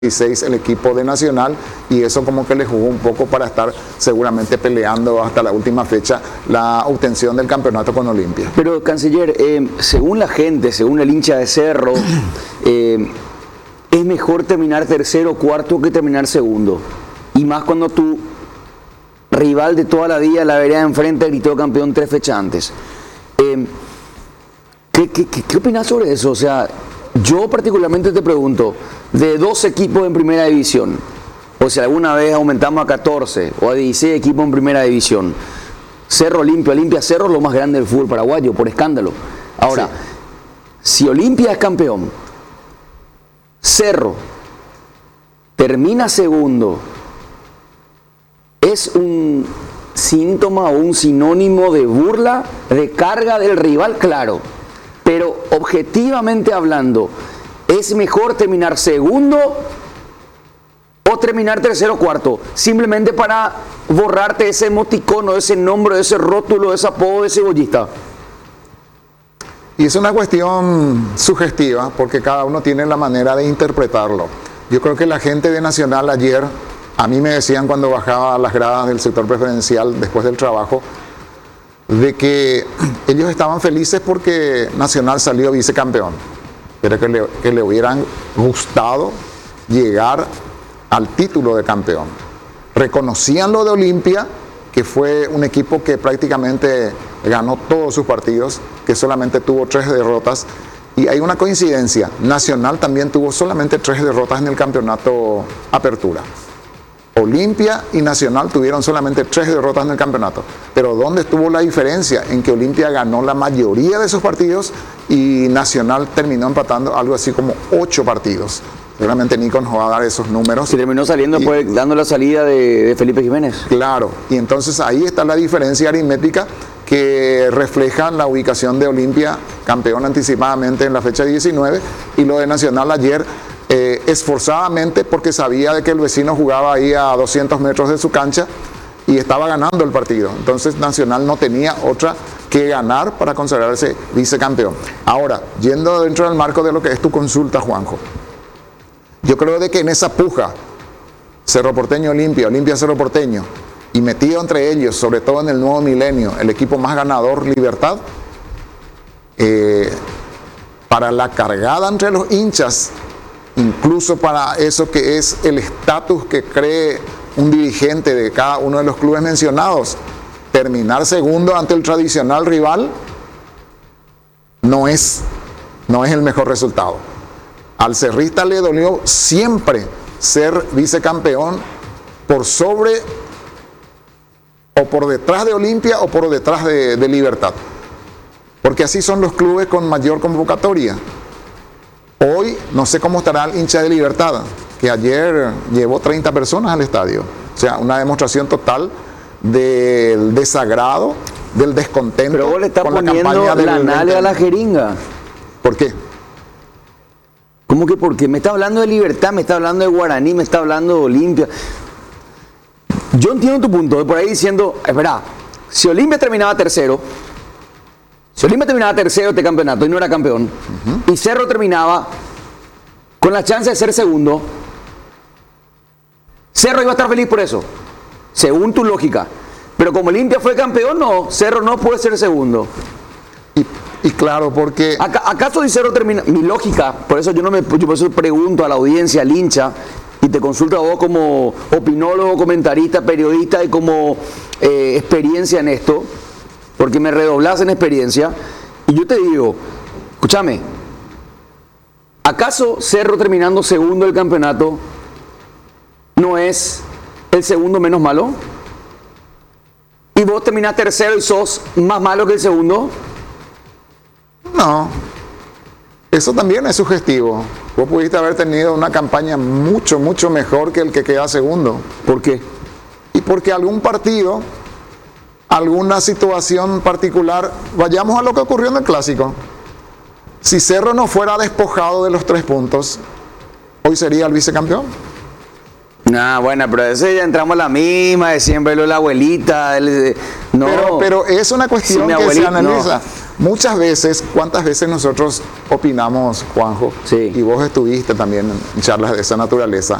16 el equipo de Nacional, y eso como que le jugó un poco para estar seguramente peleando hasta la última fecha la obtención del campeonato con Olimpia. Pero, canciller, según la gente, según el hincha de Cerro, es mejor terminar tercero o cuarto que terminar segundo. Y más cuando tu rival de toda la vida, la vereda de enfrente, gritó campeón 3 fechas antes. ¿Qué opinas sobre eso? O sea, yo particularmente te pregunto, de 12 equipos en primera división, o si alguna vez aumentamos a 14 o a 16 equipos en primera división, Cerro, Olimpia, Cerro es lo más grande del fútbol paraguayo, por escándalo. Ahora, si Olimpia es campeón, Cerro termina segundo, ¿es un síntoma o un sinónimo de burla, de carga del rival? Claro, pero objetivamente hablando, ¿es mejor terminar segundo o terminar tercero o cuarto? Simplemente para borrarte ese emoticono, ese nombre, ese rótulo, ese apodo de cebollista. Y es una cuestión sugestiva porque cada uno tiene la manera de interpretarlo. Yo creo que la gente de Nacional ayer, a mí me decían cuando bajaba a las gradas del sector preferencial después del trabajo, de que ellos estaban felices porque Nacional salió vicecampeón, pero que le hubieran gustado llegar al título de campeón. Reconocían lo de Olimpia, que fue un equipo que prácticamente ganó todos sus partidos, que solamente tuvo 3 derrotas, y hay una coincidencia, Nacional también tuvo solamente 3 derrotas en el campeonato Apertura. Olimpia y Nacional tuvieron solamente 3 derrotas en el campeonato. Pero ¿dónde estuvo la diferencia? En que Olimpia ganó la mayoría de sus partidos y Nacional terminó empatando algo así como 8 partidos. Seguramente Nico nos va a dar esos números. Se terminó saliendo después, dando la salida de Felipe Jiménez. Claro, y entonces ahí está la diferencia aritmética que refleja la ubicación de Olimpia, campeón anticipadamente en la fecha 19, y lo de Nacional ayer, esforzadamente porque sabía de que el vecino jugaba ahí a 200 metros de su cancha y estaba ganando el partido. Entonces Nacional no tenía otra que ganar para consagrarse vicecampeón. Ahora, yendo dentro del marco de lo que es tu consulta, Juanjo, yo creo de que en esa puja, Cerro Porteño Olimpia, Olimpia Cerro Porteño, y metido entre ellos, sobre todo en el nuevo milenio, el equipo más ganador, Libertad, para la cargada entre los hinchas, incluso para eso que es el estatus que cree un dirigente de cada uno de los clubes mencionados, terminar segundo ante el tradicional rival no es el mejor resultado. Al cerrista le dolió siempre ser vicecampeón por sobre o por detrás de Olimpia o por detrás de Libertad, porque así son los clubes con mayor convocatoria. Hoy no sé cómo estará el hincha de Libertad, que ayer llevó 30 personas al estadio. O sea, una demostración total del desagrado, del descontento. Pero vos le estás con la poniendo campaña la nalga a la jeringa. ¿Por qué? ¿Cómo que por qué? Me está hablando de Libertad, me está hablando de Guaraní, me está hablando de Olimpia. Yo entiendo tu punto, de por ahí diciendo, espera, si Olimpia terminaba tercero este campeonato y no era campeón, y Cerro terminaba con la chance de ser segundo, Cerro iba a estar feliz por eso, según tu lógica. Pero como Olimpia fue campeón, no, Cerro no puede ser segundo. Y claro, porque... ¿Acaso si Cerro termina? Mi lógica, por eso yo por eso pregunto a la audiencia, al hincha, y te consulto a vos como opinólogo, comentarista, periodista y como experiencia en esto, porque me redoblas en experiencia, y yo te digo, escúchame, ¿acaso Cerro terminando segundo del campeonato no es el segundo menos malo? ¿Y vos terminás tercero y sos más malo que el segundo? No, eso también es sugestivo. Vos pudiste haber tenido una campaña mucho, mucho mejor que el que queda segundo. ¿Por qué? Y porque algún partido, alguna situación particular, vayamos a lo que ocurrió en el Clásico. Si Cerro no fuera despojado de los 3 puntos, hoy sería el vicecampeón. Bueno, pero ese ya entramos a la misma, de siempre lo de la abuelita. No. Pero es una cuestión si que se analiza. No. Muchas veces, ¿cuántas veces nosotros opinamos, Juanjo? Sí. Y vos estuviste también en charlas de esa naturaleza.